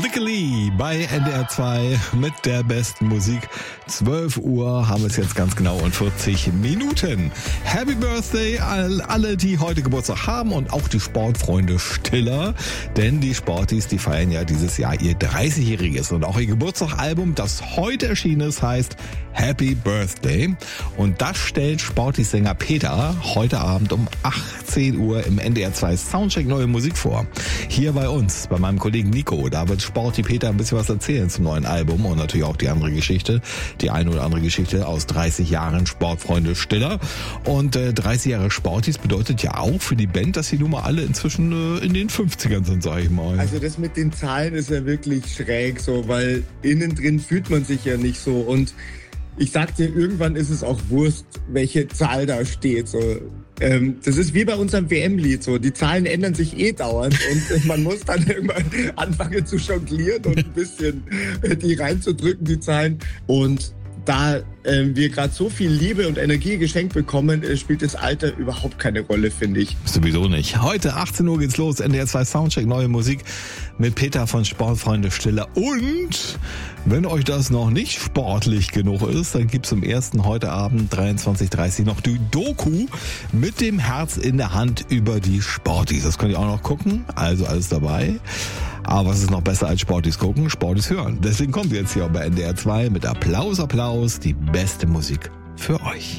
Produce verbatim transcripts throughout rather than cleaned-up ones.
Lee bei N D R zwei mit der besten Musik. zwölf Uhr haben wir es jetzt ganz genau und vierzig Minuten. Happy Birthday an alle, die heute Geburtstag haben und auch die Sportfreunde Stiller. Denn die Sportis, die feiern ja dieses Jahr ihr dreißigjähriges. Und auch ihr Geburtstagsalbum, das heute erschienen ist, heißt Happy Birthday. Und das stellt Sportis-Sänger Peter heute Abend um achtzehn Uhr im N D R zwei Soundcheck Neue Musik vor. Hier bei uns, bei meinem Kollegen Nico. Da wird Sporty Peter ein bisschen was erzählen zum neuen Album und natürlich auch die andere Geschichte. Die eine oder andere Geschichte aus dreißig Jahren Sportfreunde Stiller. Und äh, dreißig Jahre Sportis bedeutet ja auch für die Band, dass die nun mal alle inzwischen äh, in den fünfzigern sind, sag ich mal. Also das mit den Zahlen ist ja wirklich schräg so, weil innen drin fühlt man sich ja nicht so. Und ich sag dir, irgendwann ist es auch Wurst, welche Zahl da steht. So. Ähm, das ist wie bei unserem W M-Lied. So. Die Zahlen ändern sich eh dauernd und man muss dann irgendwann anfangen zu jonglieren und ein bisschen die reinzudrücken, die Zahlen. Und da äh, wir gerade so viel Liebe und Energie geschenkt bekommen, äh, spielt das Alter überhaupt keine Rolle, finde ich. Sowieso nicht. Heute achtzehn Uhr geht's los, N D R zwei Soundcheck, neue Musik mit Peter von Sportfreunde Stiller. Und wenn euch das noch nicht sportlich genug ist, dann gibt's im ersten heute Abend dreiundzwanzig Uhr dreißig noch die Doku mit dem Herz in der Hand über die Sportis. Das könnt ihr auch noch gucken, also alles dabei. Aber es ist noch besser als Sportis gucken, Sportis hören. Deswegen kommt sie jetzt hier bei N D R zwei mit Applaus, Applaus, die beste Musik für euch.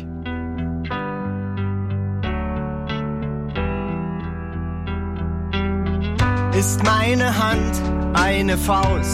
Ist meine Hand eine Faust,